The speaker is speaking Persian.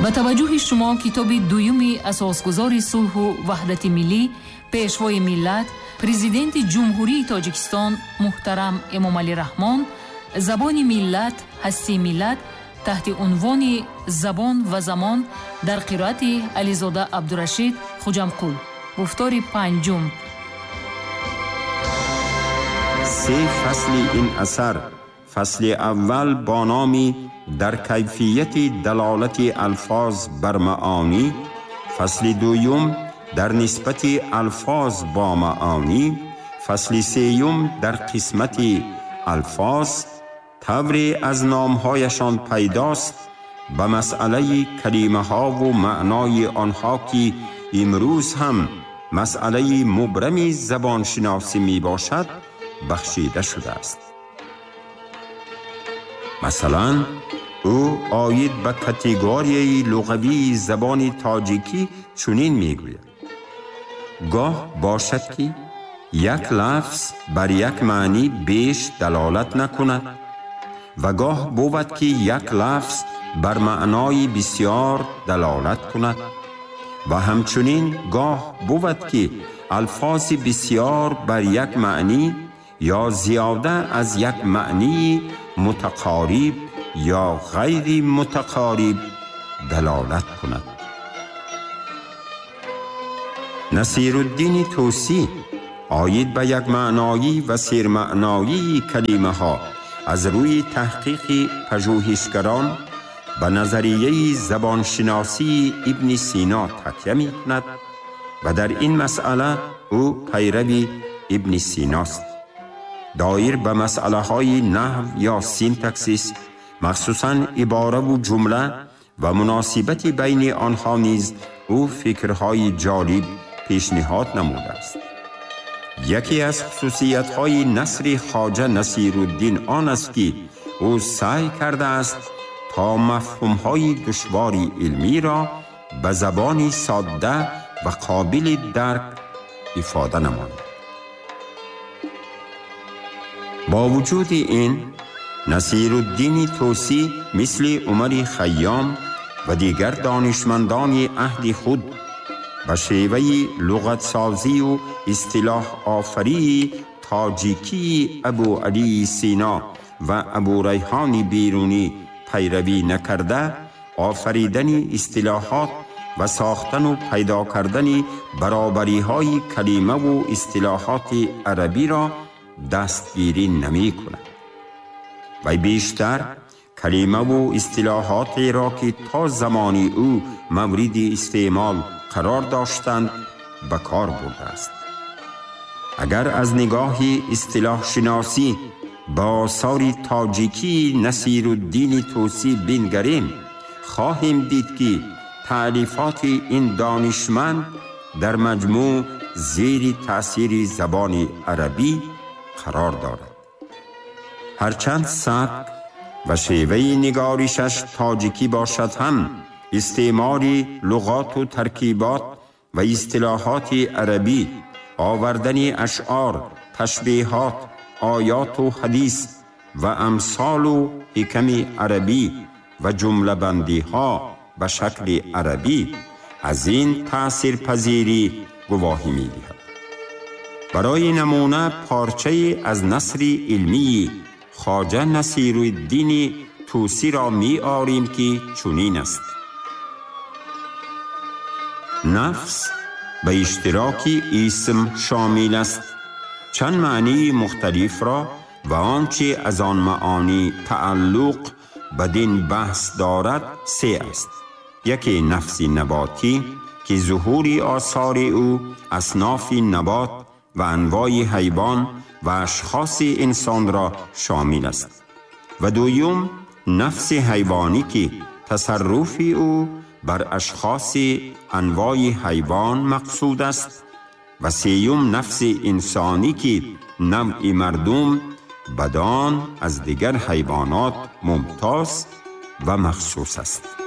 با توجه شما کتاب دویمی اساسگزار صلح و وحدت ملی، پیشوای ملت، پرزیدنت جمهوری تاجیکستان محترم امامعلی رحمان، زبان ملت، هستی ملت، تحت عنوان زبان و زمان در قرائت علیزاده عبدالرشید خوجمقول، گفتار پنجم. 3 فصل این اثر. فصل اول با نام در کیفیت دلالت الفاظ بر معانی، فصل دوم در نسبت الفاظ با معانی، فصل سوم در قسمت الفاظ. طوری از نامهایشان پیداست به مسئله کلمه ها و معنای آنها که امروز هم مسئله مبرم زبان شناسی می باشد بخشیده شده است. مثلا او آید به کاتگوری لغوی زبان تاجیکی چنین می گوید: گاه باشد که یک لفظ بر یک معنی بیش دلالت نکند و گاه بود که یک لفظ بر معنای بسیار دلالت کند و همچنین گاه بود که الفاظ بسیار بر یک معنی یا زیاده از یک معنی متقارب یا غیر متقارب دلالت کند. نصیرالدین طوسی آید به یک معنایی و سیر معنایی کلمه ها از روی تحقیق پژوهشگران به نظریه زبانشناسی ابن سینا تکیه می کند و در این مسئله او پیرو ابن سیناست. دایر به مسئله های نحو یا سینتاکسیس، مخصوصاً عباره و جمله و مناسبت بین آنها نیز او فکرهای جالب پیشنهاد نموده است. یکی از خصوصیت‌های نثر خواجه نصیرالدین آن است که او سعی کرده است تا مفهوم‌های دشوار علمی را به زبانی ساده و قابل درک افاده نماید. با وجود این، نصیرالدین طوسی مثل عمر خیام و دیگر دانشمندان عهد خود به شیوه لغت سازی و اصطلاح آفری تاجیکی ابو علی سینا و ابو ریحان بیرونی پیروی نکرده، آفریدن اصطلاحات و ساختن و پیدا کردن برابری های کلمه و اصطلاحات عربی را دستگیری نمی کند. و بیشتر کلمه و اصطلاحات را که تا زمانی او مورد استعمال قرار داشتند به کار برده است. اگر از نگاه اصطلاح شناسی با آثار تاجیکی نصیرالدین طوسی بنگریم، خواهیم دید که تألیفات این دانشمند در مجموع زیر تأثیر زبان عربی قرار دارد. هرچند سبک و شیوه نگارشش تاجیکی باشد هم استعمال لغات و ترکیبات و اصطلاحات عربی، آوردن اشعار، تشبیهات، آیات و حدیث و امثال و حکم عربی و جمله بندی ها به شکل عربی از این تأثیر پذیری گواهی می دهد. برای نمونه پارچه از نثر علمی خواجه نصیرالدین طوسی را می آریم که چنین است: نفس به اشتراک اسم شامل است. چند معنی مختلف را و آنچه از آن معانی تعلق بدین بحث دارد 3 است. یکی نفس نباتی که ظهور آثار او اصناف نبات و انواع حیوان و اشخاص انسان را شامل است و دوم نفس حیوانی که تصرف او بر اشخاص انواع حیوان مقصود است و سوم نفس انسانی که نوع مردم بدان از دیگر حیوانات ممتاز و مخصوص است.